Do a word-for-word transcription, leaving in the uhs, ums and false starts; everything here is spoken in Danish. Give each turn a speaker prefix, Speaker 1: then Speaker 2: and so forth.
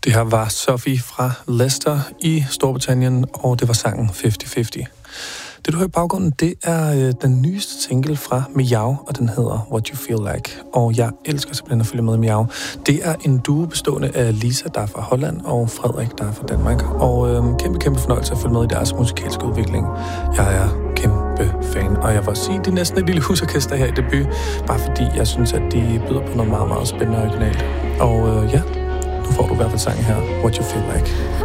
Speaker 1: Det her var Sophie fra Leicester i Storbritannien, og det var sangen halvtreds halvtreds. Det, du hører i baggrunden, det er øh, den nyeste single fra Miao, og den hedder What You Feel Like. Og jeg elsker simpelthen at følge med i Miao. Det er en duo bestående af Lisa, der er fra Holland, og Frederik, der er fra Danmark. Og øh, kæmpe, kæmpe fornøjelse at følge med i deres musikalske udvikling. Jeg er kæmpe fan, og jeg vil sige, det er næsten et lille husorkester her i debut, bare fordi jeg synes, at de byder på noget meget, meget spændende og originalt. Og øh, ja, nu får du i hvert fald sangen her, What You Feel Like.